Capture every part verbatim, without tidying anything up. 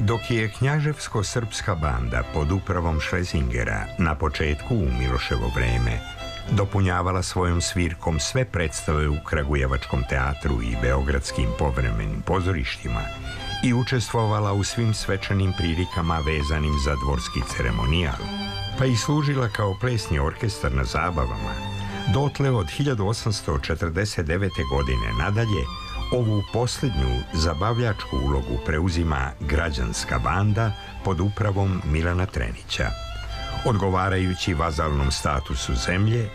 Dok je knjaževsko-srpska banda pod upravom Šlezingera na početku u Miloševo vreme dopunjavala svojom svirkom sve predstave u Kragujevačkom teatru i beogradskim povremenim pozorištima i učestvovala u svim svečanim prilikama vezanim za dvorski ceremonijal, pa i služila kao plesni orkestar na zabavama, dotle od hiljadu osamsto četrdeset devete. godine nadalje ovu posljednju zabavljačku ulogu preuzima građanska banda pod upravom Milana Trenića. Odgovarajući vazalnom statusu zemlje,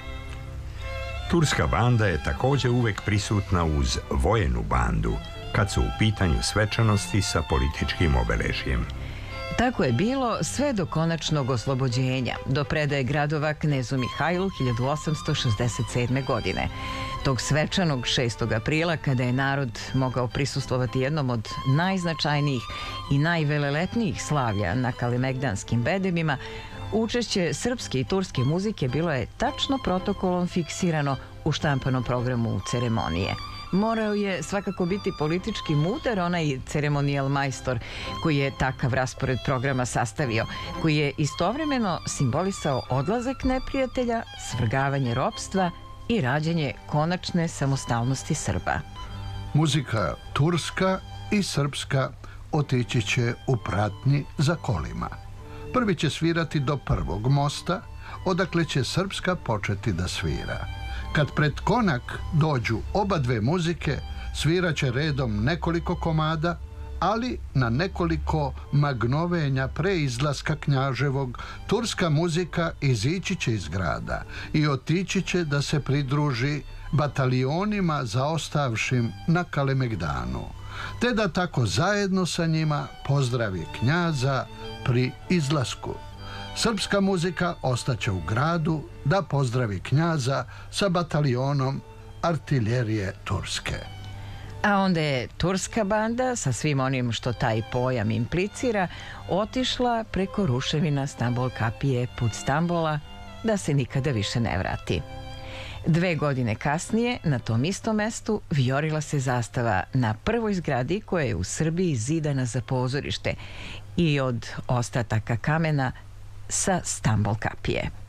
turska banda je također uvek prisutna uz vojenu bandu kad su u pitanju svečanosti sa političkim obeležjem. Tako je bilo sve do konačnog oslobođenja, do predaje gradova knezu Mihajlu hiljadu osamsto šezdeset sedme. godine. Tog svečanog šestog aprila, kada je narod mogao prisustvovati jednom od najznačajnijih i najvelelepnijih slavlja na kalemegdanskim bedemima, učešće srpske i turske muzike bilo je tačno protokolom fiksirano u štampanom programu ceremonije. Morao je svakako biti politički mudar onaj ceremonijal majstor koji je takav raspored programa sastavio, koji je istovremeno simbolisao odlazak neprijatelja, svrgavanje ropstva i rađanje konačne samostalnosti Srba. Muzika turska i srpska otići će u pratnji za kolima. Prvi će svirati do prvog mosta, odakle će srpska početi da svira. Kad pred konak dođu oba dve muzike, sviraće redom nekoliko komada, ali na nekoliko magnovenja pre izlaska Knjaževog, turska muzika izići će iz grada i otići će da se pridruži batalionima zaostavšim na Kalemegdanu, te da tako zajedno sa njima pozdravi knjaza pri izlasku. Srpska muzika ostaće u gradu da pozdravi knjaza sa batalionom artiljerije turske. A onda je turska banda, sa svim onim što taj pojam implicira, otišla preko ruševina Stambol kapije put Stambola da se nikada više ne vrati. Dve godine kasnije, na tom istom mestu, vijorila se zastava na prvoj zgradi koja je u Srbiji zidana za pozorište i od ostataka kamena sa Stambol kapije.